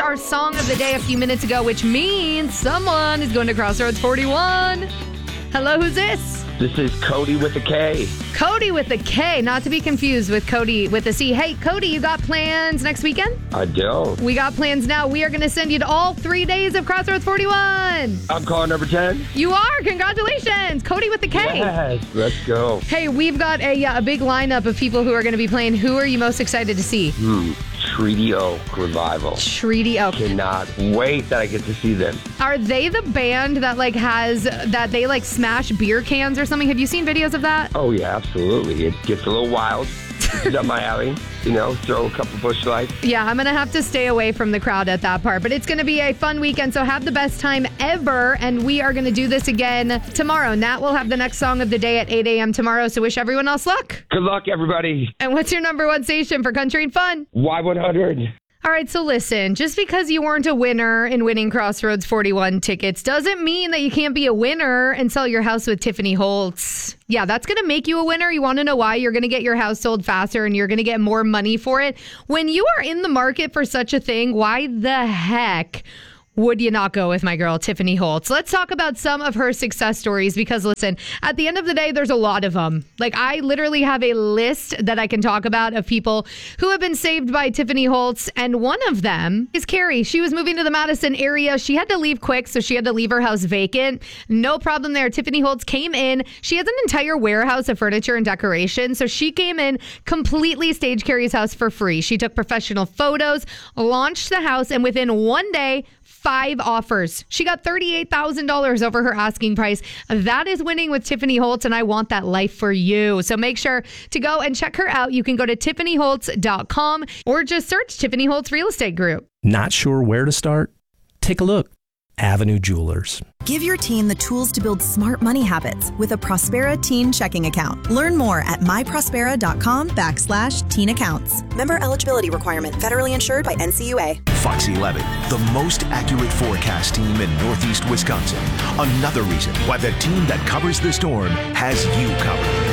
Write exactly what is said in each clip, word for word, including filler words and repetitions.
our song of the day a few minutes ago, which means someone is going to Crossroads forty-one. Hello, who's this? This is Cody with a K. Cody with a K, not to be confused with Cody with a C. Hey, Cody, you got plans next weekend? I don't. We got plans now. We are going to send you to all three days of Crossroads forty-one. I'm calling number ten. You are. Congratulations. Cody with the K. Yes, let's go. Hey, we've got a, uh, a big lineup of people who are going to be playing. Who are you most excited to see? Hmm. Treaty Oak Revival. Treaty Oak. Cannot wait that I get to see them. Are they the band that like has that they like smash beer cans or something? Have you seen videos of that? Oh yeah, absolutely. It gets a little wild. It's up my alley. You know, throw a couple bush lights. Yeah, I'm going to have to stay away from the crowd at that part. But it's going to be a fun weekend, so have the best time ever. And we are going to do this again tomorrow. Nat will have the next song of the day at eight a.m. tomorrow, so wish everyone else luck. Good luck, everybody. And what's your number one station for country and fun? Y one hundred. All right, so listen, just because you weren't a winner in winning Crossroads forty-one tickets doesn't mean that you can't be a winner and sell your house with Tiffany Holtz. Yeah, that's going to make you a winner. You want to know why? You're going to get your house sold faster and you're going to get more money for it. When you are in the market for such a thing, why the heck would you not go with my girl, Tiffany Holtz? Let's talk about some of her success stories because, listen, at the end of the day, there's a lot of them. Like, I literally have a list that I can talk about of people who have been saved by Tiffany Holtz, and one of them is Carrie. She was moving to the Madison area. She had to leave quick, so she had to leave her house vacant. No problem there. Tiffany Holtz came in. She has an entire warehouse of furniture and decoration, so she came in, completely staged Carrie's house for free. She took professional photos, launched the house, and within one day, five offers. She got thirty-eight thousand dollars over her asking price. That is winning with Tiffany Holtz, and I want that life for you. So make sure to go and check her out. You can go to tiffany holtz dot com or just search Tiffany Holtz Real Estate Group. Not sure where to start? Take a look. Avenue Jewelers. Give your teen the tools to build smart money habits with a Prospera teen checking account. Learn more at myprospera.com backslash teen accounts. Member eligibility requirement. Federally insured by N C U A. Fox eleven, the most accurate forecast team in Northeast Wisconsin. Another reason why the team that covers the storm has you covered.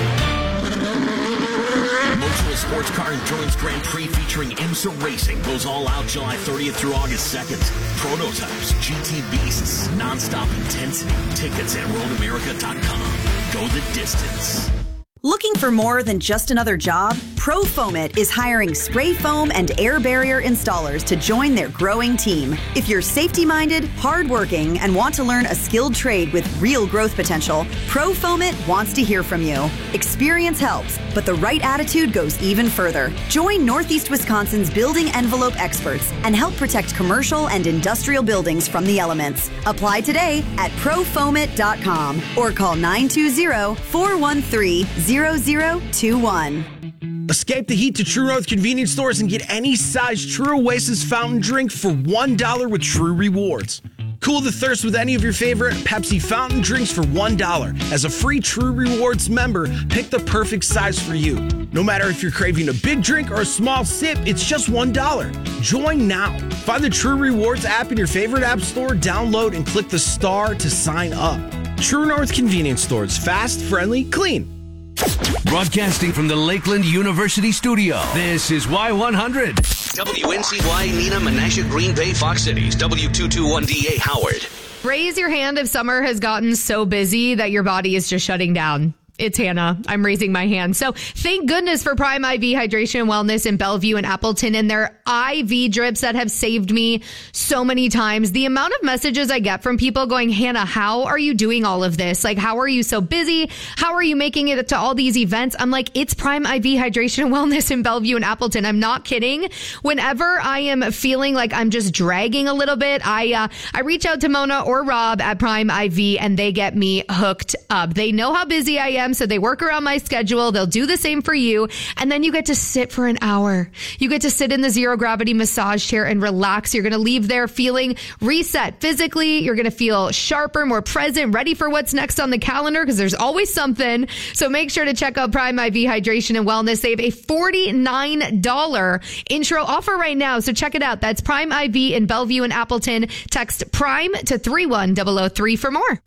Motorist Sports Car Endurance Grand Prix featuring IMSA Racing goes all out July thirtieth through August second. Prototypes, G T Beasts, nonstop intensity. Tickets at road america dot com. Go the distance. Looking for more than just another job? ProFoamit is hiring spray foam and air barrier installers to join their growing team. If you're safety-minded, hardworking, and want to learn a skilled trade with real growth potential, ProFoamit wants to hear from you. Experience helps, but the right attitude goes even further. Join Northeast Wisconsin's building envelope experts and help protect commercial and industrial buildings from the elements. Apply today at profoamit dot com or call nine two zero, four one three, zero zero two one. Escape the heat to True North convenience stores and get any size True Oasis fountain drink for one dollar with True Rewards. Cool the thirst with any of your favorite Pepsi fountain drinks for one dollar. As a free True Rewards member, pick the perfect size for you. No matter if you're craving a big drink or a small sip, it's just one dollar. Join now. Find the True Rewards app in your favorite app store, download, and click the star to sign up. True North convenience stores. Fast, friendly, clean. Broadcasting from the Lakeland University studio, this is Y one hundred. W N C Y, Neenah, Menasha, Green Bay, Fox Cities, W two twenty-one D A, Howard. Raise your hand if summer has gotten so busy that your body is just shutting down. It's Hannah. I'm raising my hand. So thank goodness for Prime I V Hydration and Wellness in Bellevue and Appleton and their I V drips that have saved me so many times. The amount of messages I get from people going, Hannah, how are you doing all of this? Like, how are you so busy? How are you making it to all these events? I'm like, it's Prime I V Hydration and Wellness in Bellevue and Appleton. I'm not kidding. Whenever I am feeling like I'm just dragging a little bit, I, uh, I reach out to Mona or Rob at Prime I V and they get me hooked up. They know how busy I am. So they work around my schedule. They'll do the same for you. And then you get to sit for an hour. You get to sit in the zero gravity massage chair and relax. You're going to leave there feeling reset physically. You're going to feel sharper, more present, ready for what's next on the calendar because there's always something. So make sure to check out Prime I V Hydration and Wellness. They have a forty-nine dollars intro offer right now. So check it out. That's Prime I V in Bellevue and Appleton. Text PRIME to three one zero zero three for more.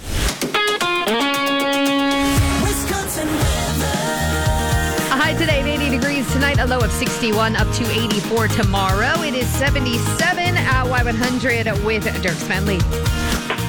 A high today of eighty degrees tonight, a low of sixty-one, up to eighty-four tomorrow. It is seventy-seven at Y one hundred with Dirk Spentley.